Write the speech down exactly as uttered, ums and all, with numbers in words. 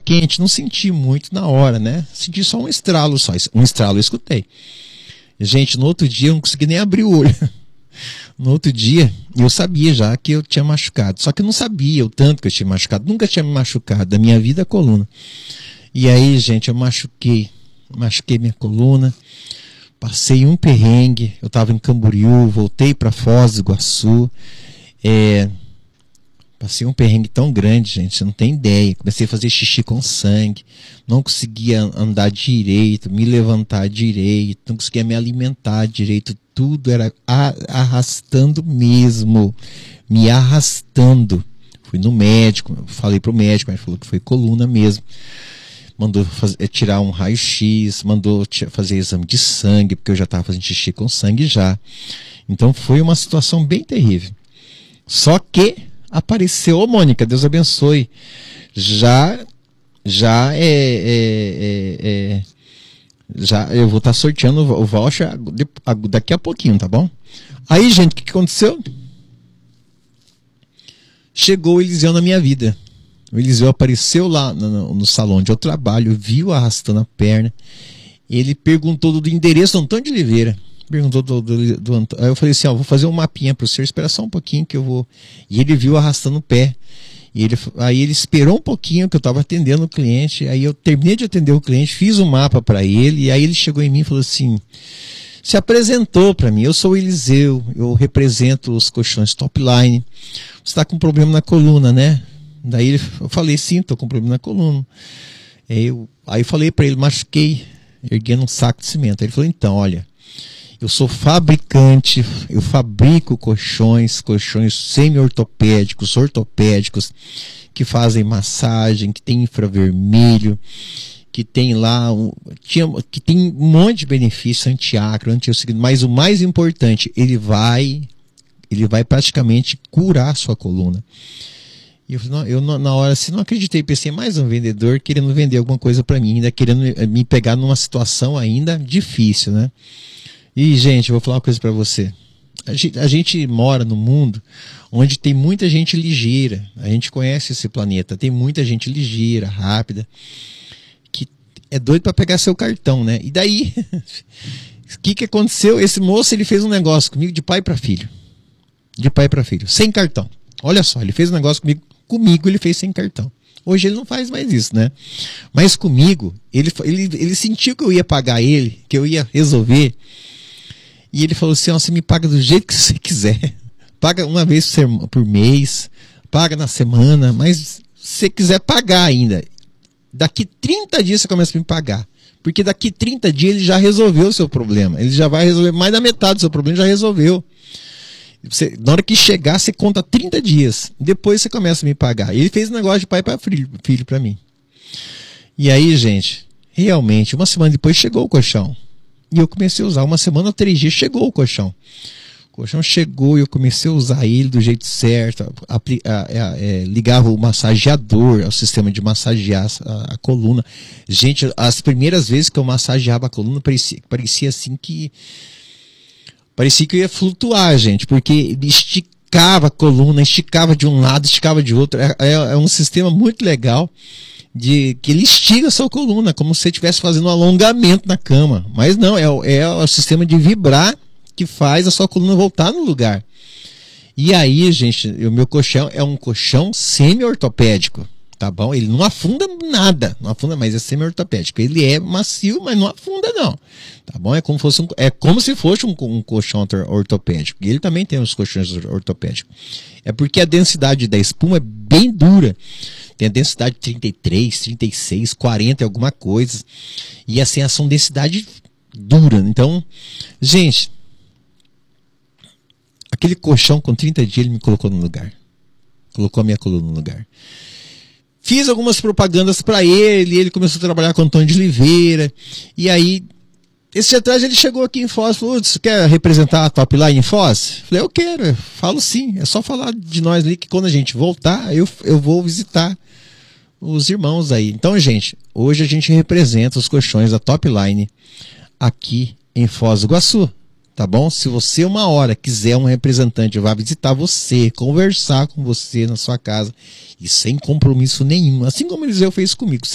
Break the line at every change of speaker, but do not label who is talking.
quente, não senti muito na hora, né? Senti só um estralo, só um estralo eu escutei. Gente, no outro dia eu não consegui nem abrir o olho. No outro dia, eu sabia já que eu tinha machucado. Só que eu não sabia o tanto que eu tinha machucado. Nunca tinha me machucado da minha vida a coluna. E aí, gente, eu machuquei. Machuquei minha coluna. Passei um perrengue. Eu estava em Camboriú, voltei para Foz do Iguaçu. É... Passei um perrengue tão grande, gente, você não tem ideia. Comecei a fazer xixi com sangue. Não conseguia andar direito, me levantar direito. Não conseguia me alimentar direito. Tudo era arrastando mesmo. Me arrastando. Fui no médico, falei pro médico, ele falou que foi coluna mesmo. Mandou fazer, tirar um raio-x, mandou fazer exame de sangue, porque eu já estava fazendo xixi com sangue já. Então foi uma situação bem terrível. Só que apareceu, ô Mônica, Deus abençoe, já, já é, é, é, é já eu vou estar tá sorteando o voucher daqui a pouquinho, tá bom? Aí, gente, o que, que aconteceu? Chegou o Eliseu na minha vida. O Eliseu apareceu lá no, no salão onde eu trabalho, viu arrastando a perna, ele perguntou do endereço do Antônio de Oliveira. Perguntou do, do, do Antônio. Aí eu falei assim, ó, vou fazer um mapinha para o senhor, espera só um pouquinho que eu vou. E ele viu arrastando o pé. E ele, aí ele esperou um pouquinho que eu estava atendendo o cliente. Aí eu terminei de atender o cliente, fiz um mapa para ele. E aí ele chegou em mim e falou assim, se apresentou para mim, eu sou o Eliseu, eu represento os colchões Topline. Você está com problema na coluna, né? Daí ele, eu falei, sim, estou com problema na coluna. Aí eu, aí eu falei para ele, machuquei, erguendo um saco de cimento. Aí ele falou, então, olha, eu sou fabricante, eu fabrico colchões, colchões semi-ortopédicos, ortopédicos, que fazem massagem, que tem infravermelho, que tem lá, um, tinha, que tem um monte de benefícios, antiacro, antioxidante, mas o mais importante, ele vai, ele vai praticamente curar a sua coluna. E eu, eu na hora, assim, não acreditei, pensei, mais um vendedor querendo vender alguma coisa para mim, ainda querendo me pegar numa situação ainda difícil, né? E, gente, eu vou falar uma coisa para você. A gente, a gente mora num mundo onde tem muita gente ligeira. A gente conhece esse planeta. Tem muita gente ligeira, rápida, que é doido para pegar seu cartão, né? E daí, o que, que aconteceu? Esse moço, ele fez um negócio comigo de pai para filho. De pai para filho, sem cartão. Olha só, ele fez um negócio comigo, comigo ele fez sem cartão. Hoje ele não faz mais isso, né? Mas comigo, ele, ele, ele sentiu que eu ia pagar ele, que eu ia resolver. E ele falou assim, ó, você me paga do jeito que você quiser. Paga uma vez por mês, paga na semana, mas se você quiser pagar ainda, daqui trinta dias você começa a me pagar. Porque daqui trinta dias ele já resolveu o seu problema. Ele já vai resolver mais da metade do seu problema, já resolveu. Você, na hora que chegar, você conta trinta dias. Depois você começa a me pagar. Ele fez um negócio de pai para filho, filho para mim. E aí, gente, realmente, uma semana depois chegou o colchão. E eu comecei a usar. Uma semana ou três dias chegou o colchão. O colchão chegou e eu comecei a usar ele do jeito certo. A, a, a, a, é, ligava o massageador ao sistema de massagear a, a coluna. Gente, as primeiras vezes que eu massageava a coluna, parecia, parecia assim que... Parecia que eu ia flutuar, gente. Porque esticava a coluna, esticava de um lado, esticava de outro. É, é, é um sistema muito legal. De que ele estiga a sua coluna, como se você estivesse fazendo um alongamento na cama. Mas não, é, é o sistema de vibrar que faz a sua coluna voltar no lugar. E aí, gente, o meu colchão é um colchão semi-ortopédico, tá bom? Ele não afunda nada, não afunda, mas é semi-ortopédico. Ele é macio, mas não afunda não, tá bom? É como, fosse um, é como se fosse um, um colchão ortopédico. E ele também tem os colchões ortopédicos. É porque a densidade da espuma é bem dura. Tem a densidade de trinta e três, trinta e seis, quarenta, alguma coisa. E assim, essa são densidade dura. Então, gente, aquele colchão com trinta dias ele me colocou no lugar. Colocou a minha coluna no lugar. Fiz algumas propagandas para ele, ele começou a trabalhar com o Antônio de Oliveira. E aí, esse dia atrás ele chegou aqui em Foz e falou, você quer representar a Topline em Foz? Falei, eu quero, eu falo sim. É só falar de nós ali que quando a gente voltar, eu, eu vou visitar os irmãos aí. Então, gente, hoje a gente representa os colchões da Topline aqui em Foz do Iguaçu, tá bom? Se você uma hora quiser um representante vá visitar você, conversar com você na sua casa e sem compromisso nenhum, assim como o Eliseu fez comigo,